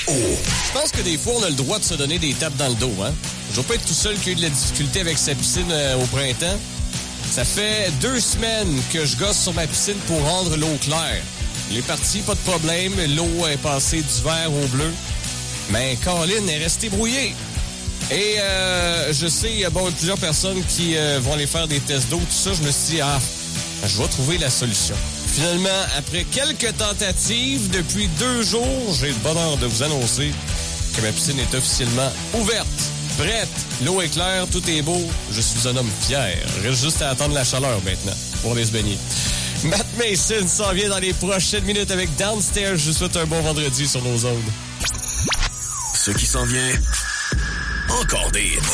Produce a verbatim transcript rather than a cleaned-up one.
Je pense que des fois, on a le droit de se donner des tapes dans le dos, hein? Je veux pas être tout seul qui a eu de la difficulté avec sa piscine euh, au printemps. Ça fait deux semaines que je gosse sur ma piscine pour rendre l'eau claire. Il est parti, pas de problème. L'eau est passée du vert au bleu. Mais Colin est resté brouillé. Et euh, je sais, il y a bon, plusieurs personnes qui euh, vont aller faire des tests d'eau, tout ça. Je me suis dit, ah, je vais trouver la solution. Finalement, après quelques tentatives, depuis deux jours, j'ai le bonheur de vous annoncer que ma piscine est officiellement ouverte, prête. L'eau est claire, tout est beau. Je suis un homme fier. Reste juste à attendre la chaleur maintenant pour aller se baigner. Matt Mason s'en vient dans les prochaines minutes avec Downstairs. Je vous souhaite un bon vendredi sur nos ondes. Ce qui s'en vient, encore des